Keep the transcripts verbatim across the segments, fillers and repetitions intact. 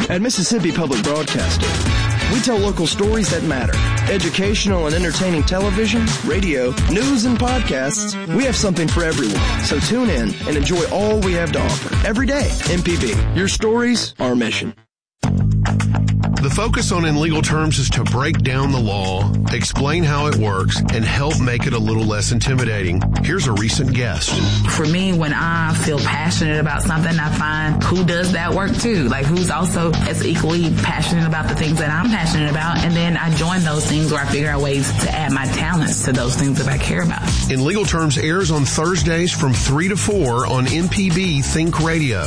At Mississippi Public Broadcasting, we tell local stories that matter. Educational and entertaining television, radio, news, and podcasts. We have something for everyone. So tune in and enjoy all we have to offer. Every day, M P B. Your stories, our mission. The focus on In Legal Terms is to break down the law, explain how it works, and help make it a little less intimidating. Here's a recent guest. For me, when I feel passionate about something, I find who does that work too. Like who's also as equally passionate about the things that I'm passionate about. And then I join those things where I figure out ways to add my talents to those things that I care about. In Legal Terms airs on Thursdays from three to four on M P B Think Radio.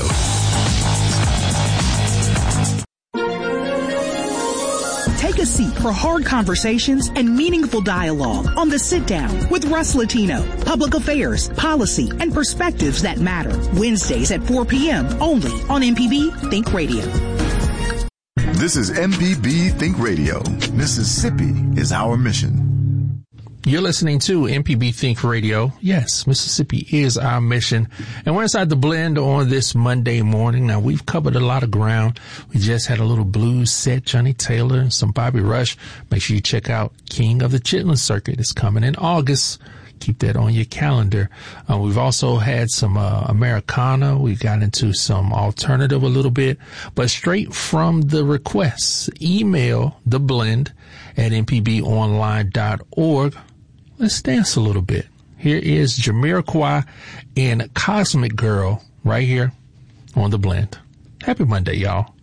Take a seat for hard conversations and meaningful dialogue on The Sit Down with Russ Latino. Public affairs, policy, and perspectives that matter. Wednesdays at four p.m. only on M P B Think Radio. This is M P B Think Radio. Mississippi is our mission. You're listening to M P B Think Radio. Yes, Mississippi is our mission. And we're inside the blend on this Monday morning. Now, we've covered a lot of ground. We just had a little blues set, Johnny Taylor and some Bobby Rush. Make sure you check out King of the Chitlin Circuit. It's coming in August. Keep that on your calendar. Uh, we've also had some uh, Americana. We got into some alternative a little bit. But straight from the requests, email the blend at m p b online dot org. Let's dance a little bit. Here is Jamiroquai and Cosmic Girl right here on the blend. Happy Monday, y'all.